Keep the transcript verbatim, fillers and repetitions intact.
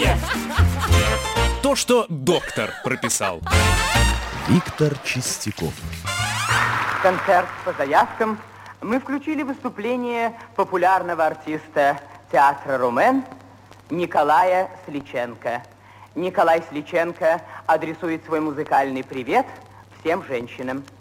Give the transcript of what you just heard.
Внимание! То, что доктор прописал. Виктор Чистяков. Концерт по заявкам. Мы включили выступление популярного артиста театра «Румен» Николая Сличенко. Николай Сличенко адресует свой музыкальный привет всем женщинам.